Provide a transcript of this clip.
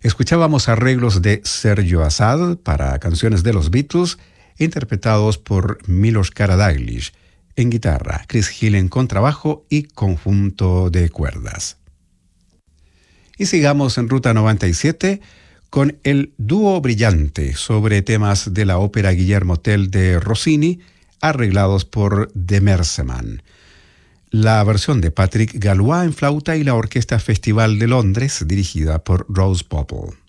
Escuchábamos arreglos de Sergio Assad para canciones de los Beatles, interpretados por Milos Karadzic en guitarra, Chris Hill en contrabajo y conjunto de cuerdas. Y sigamos en Ruta 97 con el dúo brillante sobre temas de la ópera Guillermo Tell de Rossini, arreglados por De Merseman. La versión de Patrick Gallois en flauta y la Orquesta Festival de Londres, dirigida por Rose Popple.